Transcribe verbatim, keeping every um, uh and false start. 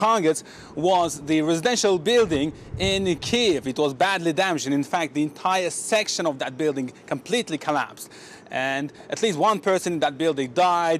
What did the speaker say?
targets was the residential building in Kiev. It was badly damaged, and in fact the entire section of that building completely collapsed, and at least one person in that building died.